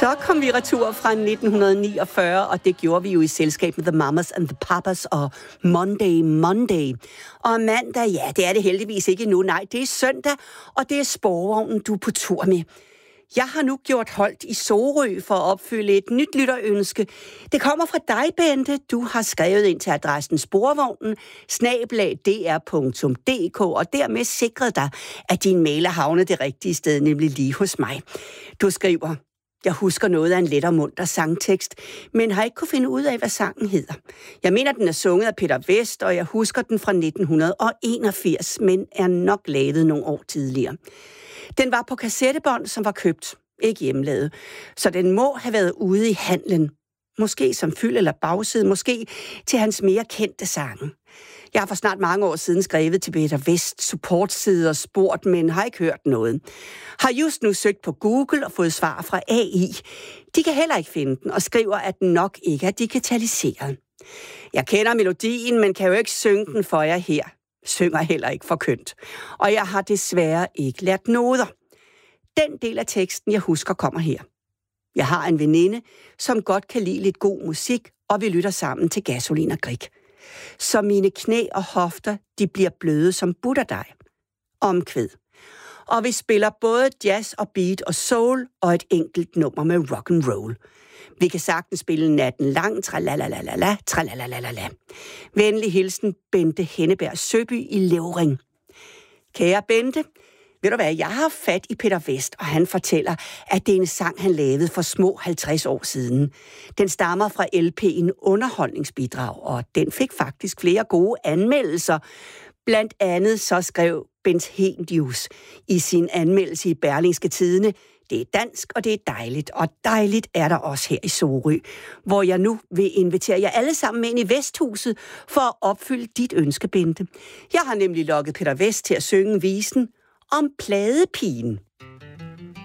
Så kom vi retur fra 1949, og det gjorde vi jo i selskab med The Mamas and the Papas og Monday. Og mandag, ja, det er det heldigvis ikke nu. Nej, det er søndag, og det er Sporvognen, du er på tur med. Jeg har nu gjort holdt i Sorø for at opfylde et nyt lytterønske. Det kommer fra dig, Bente. Du har skrevet ind til adressen sporvognen@dr.dk, og dermed sikret dig, at din mail er havnet det rigtige sted, nemlig lige hos mig. Du skriver: Jeg husker noget af en let og munter sangtekst, men har ikke kunne finde ud af, hvad sangen hedder. Jeg mener, den er sunget af Peter Vest, og jeg husker den fra 1981, men er nok lavet nogle år tidligere. Den var på kassettebånd, som var købt, ikke hjemmelavet, så den må have været ude i handlen. Måske som fyld eller bagside, måske til hans mere kendte sange. Jeg har for snart mange år siden skrevet til Peter Vest supportside og spurgt, men har ikke hørt noget. Har just nu søgt på Google og fået svar fra AI. De kan heller ikke finde den og skriver, at den nok ikke er digitaliseret. Jeg kender melodien, men kan jo ikke synge den for jer her. Synger heller ikke for kønt. Og jeg har desværre ikke lært noder. Den del af teksten, jeg husker, kommer her. Jeg har en veninde, som godt kan lide lidt god musik, og vi lytter sammen til Gasolin og Grieg. Så mine knæ og hofter, de bliver bløde som butterdej. Omkvæd. Og vi spiller både jazz og beat og soul, og et enkelt nummer med rock and roll. Vi kan sagtens spille natten lang, tralalalala, tralalalala. Venlig hilsen, Bente Henneberg Søby i Levring. Kære Bente, ved du hvad, jeg har fat i Peter Vest, og han fortæller, at det er en sang, han lavede for små 50 år siden. Den stammer fra LP'en Underholdningsbidrag, og den fik faktisk flere gode anmeldelser. Blandt andet så skrev Bent Henius i sin anmeldelse i Berlingske Tidende: det er dansk, og det er dejligt, og dejligt er der også her i Sorø, hvor jeg nu vil invitere jer alle sammen ind i Vesthuset for at opfylde dit ønske, Bente. Jeg har nemlig lokket Peter Vest til at synge visen om Pladepigen.